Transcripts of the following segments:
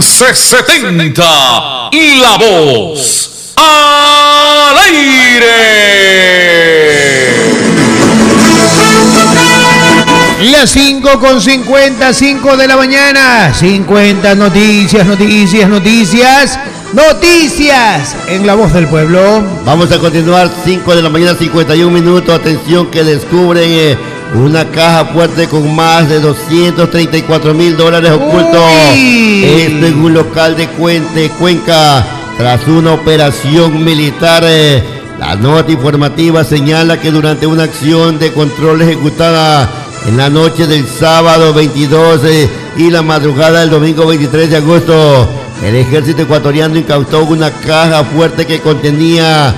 1170, La Voz al aire. Las 5:50, 5 de la mañana. 50 noticias en La Voz del Pueblo. Vamos a continuar, 5 de la mañana, 51 minutos. Atención que descubren una caja fuerte con más de $234,000 ocultos. Esto en un local de Cuenca, tras una operación militar. La nota informativa señala que durante una acción de control ejecutada en la noche del sábado 22 y la madrugada del domingo 23 de agosto, el ejército ecuatoriano incautó una caja fuerte que contenía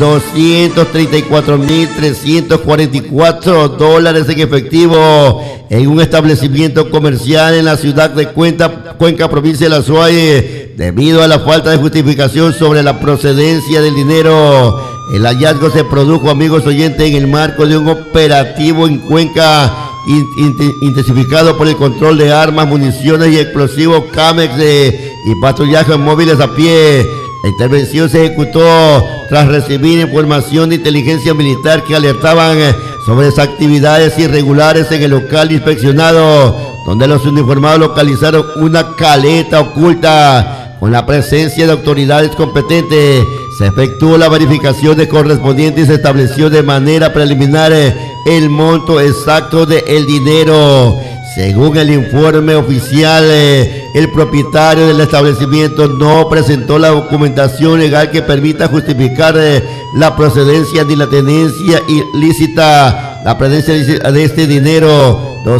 $234,344 en efectivo en un establecimiento comercial en la ciudad de Cuenca, provincia de La Suay. Debido a la falta de justificación sobre la procedencia del dinero, el hallazgo se produjo, amigos oyentes, en el marco de un operativo en Cuenca intensificado por el control de armas, municiones y explosivos CAMEX y patrullajes móviles a pie. La intervención se ejecutó tras recibir información de inteligencia militar que alertaban sobre las actividades irregulares en el local inspeccionado, donde los uniformados localizaron una caleta oculta. Con la presencia de autoridades competentes, se efectuó la verificación de correspondiente y se estableció de manera preliminar el monto exacto del dinero. Según el informe oficial, el propietario del establecimiento no presentó la documentación legal que permita justificar la procedencia ni la tenencia ilícita. La presencia de este dinero,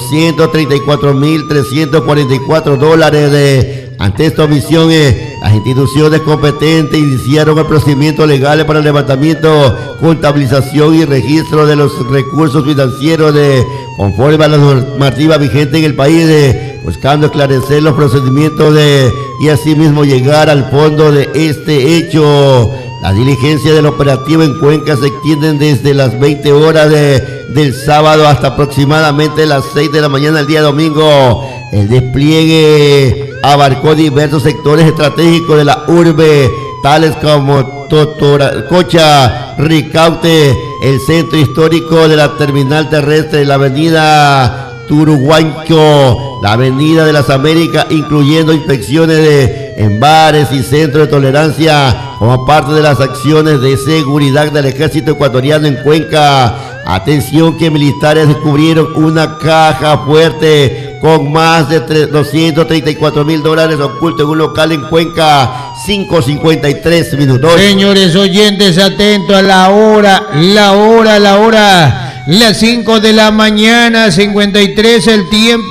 $234,344. Ante esta omisión, las instituciones competentes iniciaron el procedimiento legal para el levantamiento, contabilización y registro de los recursos financieros conforme a la normativa vigente en el país, buscando esclarecer los procedimientos y asimismo llegar al fondo de este hecho. La diligencia del operativo en Cuenca se extienden desde las 20 horas del sábado hasta aproximadamente las 6 de la mañana del día domingo. El despliegue abarcó diversos sectores estratégicos de la urbe, tales como Totoracocha, Ricaute, el centro histórico de la terminal terrestre, la avenida Turuguancho, la avenida de las Américas, incluyendo inspecciones en bares y centros de tolerancia como parte de las acciones de seguridad del ejército ecuatoriano en Cuenca. Atención que militares descubrieron una caja fuerte con más de $234,000 oculto en un local en Cuenca. 5:53 minutos. Señores oyentes, atentos a la hora. Las 5 de la mañana, 53, el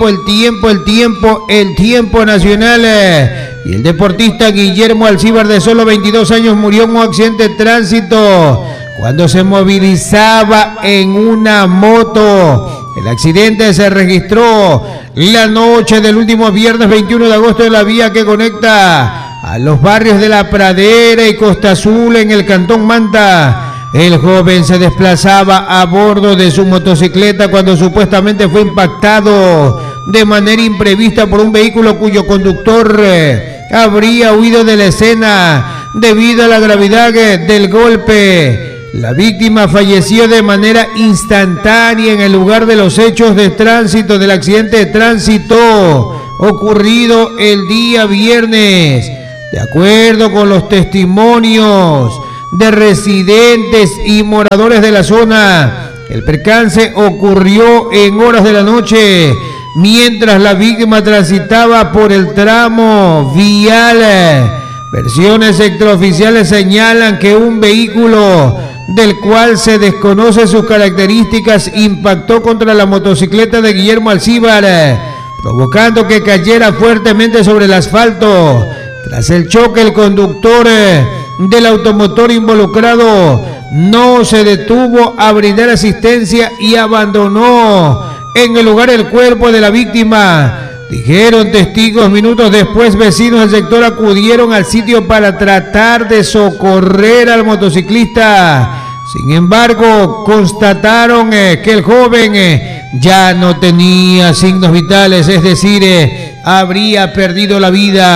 tiempo nacional. Y el deportista Guillermo Alcíbar, de solo 22 años, murió en un accidente de tránsito cuando se movilizaba en una moto. El accidente se registró la noche del último viernes 21 de agosto en la vía que conecta a los barrios de La Pradera y Costa Azul en el cantón Manta. El joven se desplazaba a bordo de su motocicleta cuando supuestamente fue impactado de manera imprevista por un vehículo cuyo conductor habría huido de la escena debido a la gravedad del golpe. La víctima falleció de manera instantánea en el lugar de los hechos de tránsito del accidente de tránsito ocurrido el día viernes. De acuerdo con los testimonios de residentes y moradores de la zona, el percance ocurrió en horas de la noche mientras la víctima transitaba por el tramo vial. Versiones extraoficiales señalan que un vehículo del cual se desconoce sus características impactó contra la motocicleta de Guillermo Alcíbar, provocando que cayera fuertemente sobre el asfalto. Tras el choque, el conductor del automotor involucrado no se detuvo a brindar asistencia y abandonó en el lugar el cuerpo de la víctima. Dijeron testigos. Minutos después, vecinos del sector acudieron al sitio para tratar de socorrer al motociclista. Sin embargo, constataron que el joven ya no tenía signos vitales, es decir, habría perdido la vida.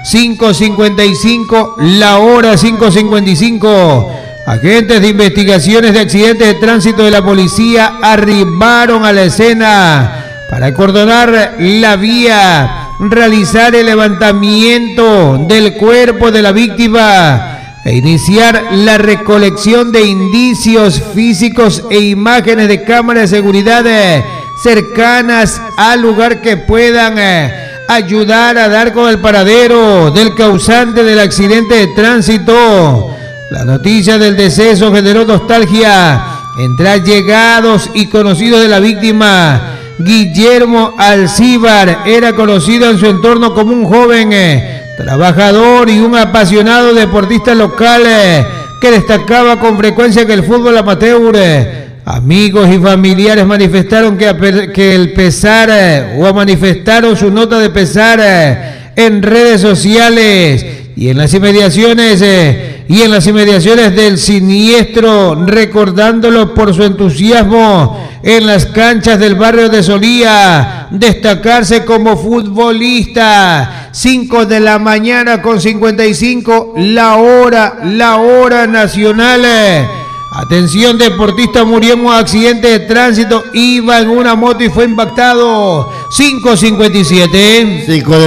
5:55, la hora 5:55. Agentes de investigaciones de accidentes de tránsito de la policía arribaron a la escena para acordonar la vía, realizar el levantamiento del cuerpo de la víctima e iniciar la recolección de indicios físicos e imágenes de cámaras de seguridad cercanas al lugar que puedan ayudar a dar con el paradero del causante del accidente de tránsito. La noticia del deceso generó nostalgia entre allegados y conocidos de la víctima. Guillermo Alcíbar era conocido en su entorno como un joven trabajador y un apasionado deportista local que destacaba con frecuencia que el fútbol amateur. Amigos y familiares manifestaron que el pesar manifestaron su nota de pesar en redes sociales y en las inmediaciones del siniestro, recordándolo por su entusiasmo en las canchas del barrio de Solía, destacarse como futbolista. 5:55 la hora nacional. Atención, deportista murió en un accidente de tránsito, iba en una moto y fue impactado. 5:57.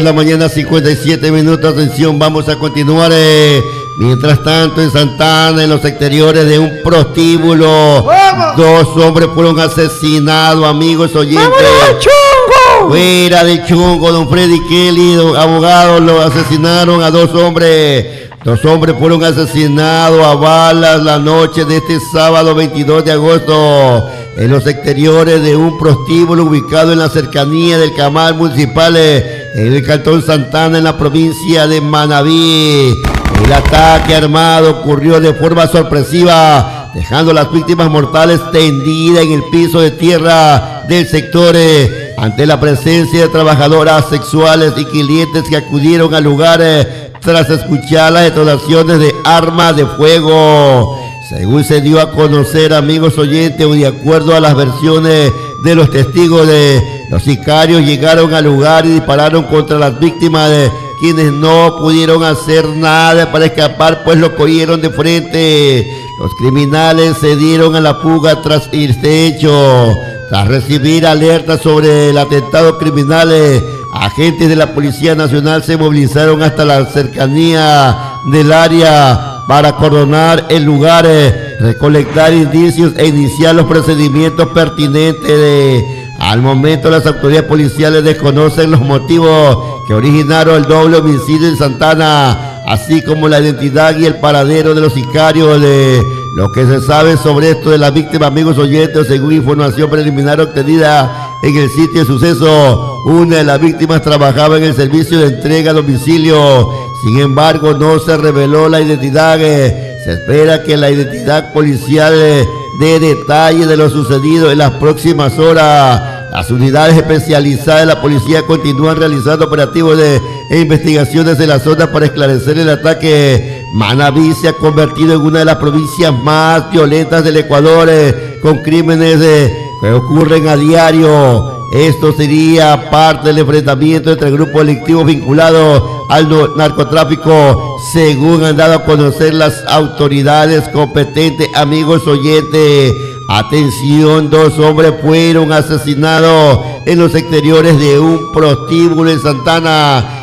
5:57 a.m, atención, vamos a continuar. Mientras tanto, en Santana, en los exteriores de un prostíbulo, ¡vamos! 2 hombres fueron asesinados, amigos oyentes. ¡Chungo! Fuera de Chungo, don Freddy Kelly, don abogado, lo asesinaron a 2 hombres. 2 hombres fueron asesinados a balas la noche de este sábado 22 de agosto en los exteriores de un prostíbulo ubicado en la cercanía del Camal Municipal en el Cantón Santana, en la provincia de Manabí. El ataque armado ocurrió de forma sorpresiva, dejando a las víctimas mortales tendidas en el piso de tierra del sector. Ante la presencia de trabajadoras sexuales y clientes que acudieron al lugar tras escuchar las detonaciones de armas de fuego. Según se dio a conocer, amigos oyentes, de acuerdo a las versiones de los testigos, los sicarios llegaron al lugar y dispararon contra las víctimas, quienes no pudieron hacer nada para escapar, pues lo cogieron de frente. Los criminales se dieron a la fuga tras este hecho. Tras recibir alertas sobre el atentado criminal, agentes de la Policía Nacional se movilizaron hasta la cercanía del área para acordonar el lugar, recolectar indicios e iniciar los procedimientos pertinentes. Al momento, las autoridades policiales desconocen los motivos que originaron el doble homicidio en Santana, así como la identidad y el paradero de los sicarios. Lo que se sabe sobre esto de la víctima, amigos oyentes, según información preliminar obtenida en el sitio de suceso, una de las víctimas trabajaba en el servicio de entrega a domicilio. Sin embargo, no se reveló la identidad. Se espera que la identidad policial dé detalles de lo sucedido en las próximas horas. Las unidades especializadas de la policía continúan realizando operativos e investigaciones en la zona para esclarecer el ataque. Manabí se ha convertido en una de las provincias más violentas del Ecuador, con crímenes que ocurren a diario. Esto sería parte del enfrentamiento entre grupos delictivos vinculados al narcotráfico, según han dado a conocer las autoridades competentes, amigos oyentes. Atención, 2 hombres fueron asesinados en los exteriores de un prostíbulo en Santana.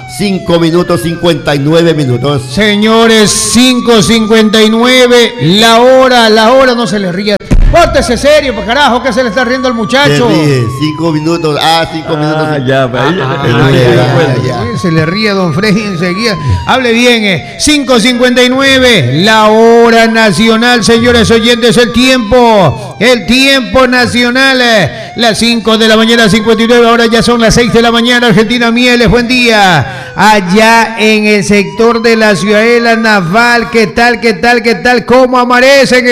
5:59. Señores, 5:59, la hora, no se le ría. Pórtese serio, pues carajo, que se le está riendo al muchacho. 5 minutos, 5 minutos. Ya. Se le ríe a don Freddy enseguida. Hable bien, 5:59, la hora nacional, señores oyentes, el tiempo nacional, las 5 de la mañana, 59, ahora ya son las 6 de la mañana, Argentina Mieles, buen día. Allá en el sector de la Ciudadela Naval, ¿qué tal? ¿Cómo amanecen?